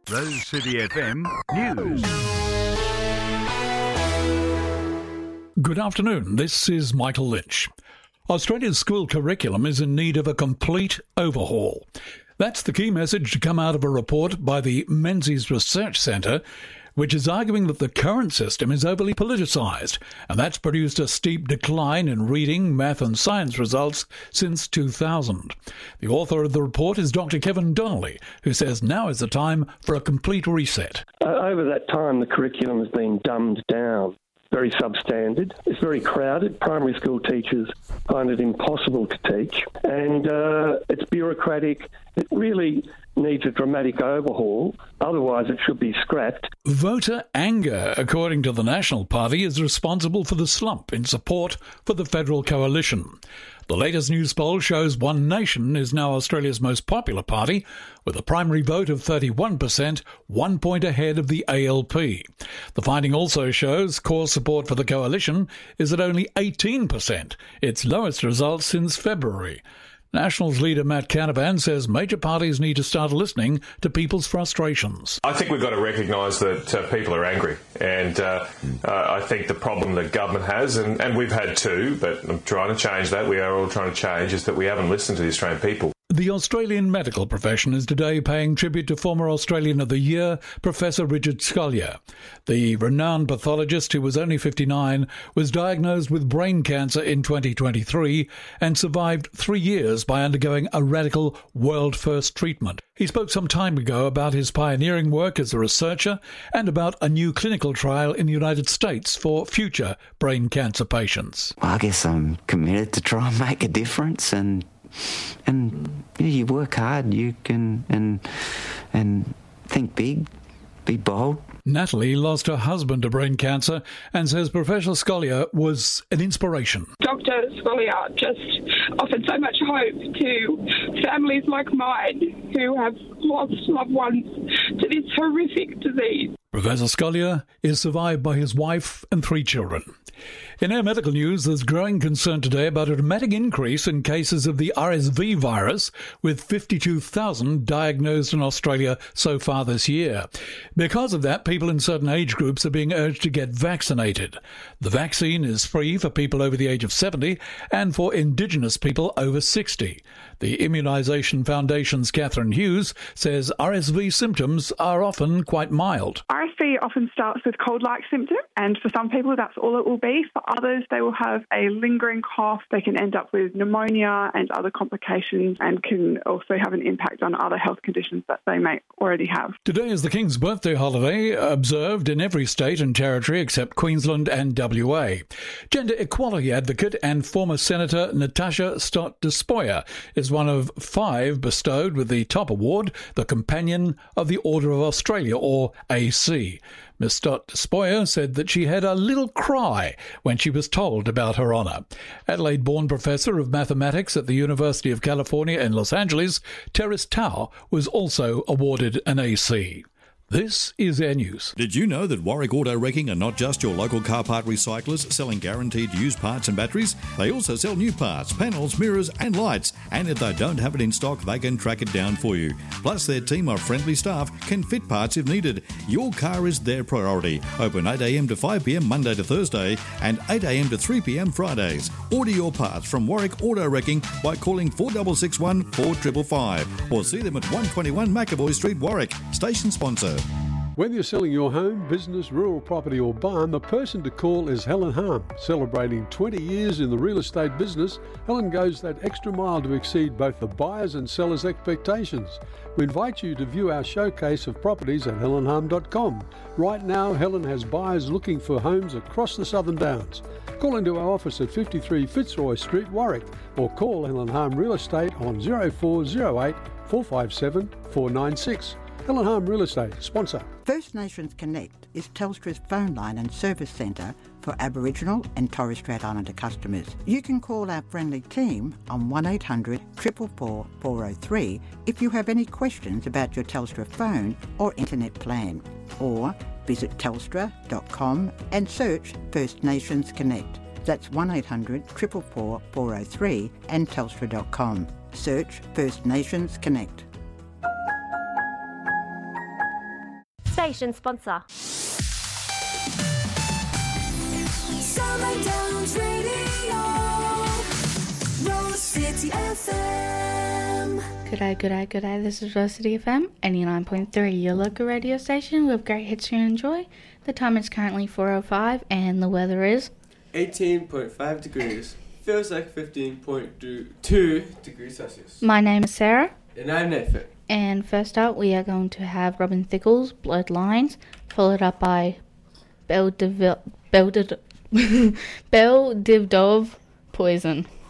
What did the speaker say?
Rose City FM News. Good afternoon, this is Michael Lynch. Australia's school curriculum is in need of a complete overhaul. That's the key message to come out of a report by the Menzies Research Centre, which is arguing that the current system is overly politicised, and that's produced a steep decline in reading, math and science results since 2000. The author of the report is Dr. Kevin Donnelly, who says now is the time for a complete reset. Over that time, the curriculum has been dumbed down. Very substandard. It's very crowded. Primary school teachers find it impossible to teach, and it's bureaucratic. It really needs a dramatic overhaul. Otherwise, it should be scrapped. Voter anger, according to the National Party, is responsible for the slump in support for the federal coalition. The latest news poll shows One Nation is now Australia's most popular party, with a primary vote of 31%, 1 point ahead of the ALP. The finding also shows core support for the coalition is at only 18%, its lowest result since February. Nationals leader Matt Canavan says major parties need to start listening to people's frustrations. I think we've got to recognise that people are angry, and I think the problem that government has, and we've had too, but I'm trying to change that, we are all trying to change, is that we haven't listened to the Australian people. The Australian medical profession is today paying tribute to former Australian of the Year, Professor Richard Scolyer. The renowned pathologist, who was only 59, was diagnosed with brain cancer in 2023 and survived 3 years by undergoing a radical world-first treatment. He spoke some time ago about his pioneering work as a researcher and about a new clinical trial in the United States for future brain cancer patients. Well, I guess I'm committed to try and make a difference, and you work hard, you can and think big, be bold. Natalie lost her husband to brain cancer and says Professor Scolyer was an inspiration. Dr. Scolyer just offered so much hope to families like mine who have lost loved ones to this horrific disease. Professor Scolyer is survived by his wife and 3 children. In our medical news, there's growing concern today about a dramatic increase in cases of the RSV virus, with 52,000 diagnosed in Australia so far this year. Because of that, people in certain age groups are being urged to get vaccinated. The vaccine is free for people over the age of 70 and for Indigenous people over 60. The Immunisation Foundation's Catherine Hughes says RSV symptoms are often quite mild. RSV often starts with cold-like symptoms, and for some people that's all it will be. For others, they will have a lingering cough. They can end up with pneumonia and other complications, and can also have an impact on other health conditions that they may already have. Today is the King's birthday holiday, observed in every state and territory except Queensland and WA. Gender equality advocate and former Senator Natasha Stott Despoja is one of 5 bestowed with the top award, the Companion of the Order of Australia, or AC. Ms. Stott Despoja said that she had a little cry when she was told about her honour. Adelaide-born professor of mathematics at the University of California in Los Angeles, Terrace Tao was also awarded an AC. This is Air News. Did you know that Warwick Auto Wrecking are not just your local car part recyclers selling guaranteed used parts and batteries? They also sell new parts, panels, mirrors and lights. And if they don't have it in stock, they can track it down for you. Plus, their team of friendly staff can fit parts if needed. Your car is their priority. Open 8 a.m. to 5 p.m. Monday to Thursday and 8 a.m. to 3 p.m. Fridays. Order your parts from Warwick Auto Wrecking by calling 4661 4555 or see them at 121 McAvoy Street, Warwick. Station sponsor. Whether you're selling your home, business, rural property or barn, the person to call is Helen Harm. Celebrating 20 years in the real estate business, Helen goes that extra mile to exceed both the buyers' and sellers' expectations. We invite you to view our showcase of properties at helenharm.com. Right now, Helen has buyers looking for homes across the Southern Downs. Call into our office at 53 Fitzroy Street, Warwick, or call Helen Harm Real Estate on 0408 457 496. Helen Harm Real Estate, sponsor. First Nations Connect is Telstra's phone line and service centre for Aboriginal and Torres Strait Islander customers. You can call our friendly team on 1800 444 403 if you have any questions about your Telstra phone or internet plan, or visit telstra.com and search First Nations Connect. That's 1800 444 403 and telstra.com. Search First Nations Connect. station sponsor. Summer Downs Radio, Rose City FM. G'day, this is Rose City FM, 89.3, your local radio station with great hits you enjoy. The time is currently 4:05 and the weather is 18.5 degrees. Feels like 15.2 degrees Celsius. My name is Sarah. And I'm Nathan. And first up, we are going to have Robin Thicke's Blurred Lines, followed up by Belle Div Dove, Poison.